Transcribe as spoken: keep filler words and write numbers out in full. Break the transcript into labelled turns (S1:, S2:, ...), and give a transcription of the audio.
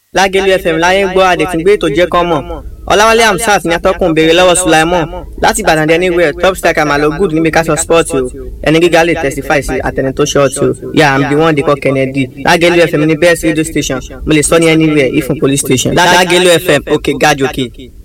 S1: Lágẹ̀lú F M láyé ń gbọ́ àdètúngbé ètò jẹ́ kán mọ̀. Ọláwálé Hamzat ní atọ́kùn béèrè lọ́wọ́ Sulaimon láti Ìbàdàn dé anywhere top striker mà ló good níbi ká sọ sport o. Ẹni gíga lè testify sí àtẹni tó short o. Yà á bí wọ́n dikọ́ Kennedy. Lágẹ̀lú F M ní best radio station. Mo lè sọ ní anywhere ifun police station. Lágẹ̀lú F M òkè gájòkè.